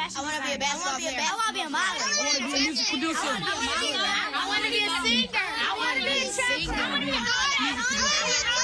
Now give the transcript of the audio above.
I want to be a basketball player. I want to be a model. I want to be a music producer. I want to be a singer. I want to be a singer. I want to be a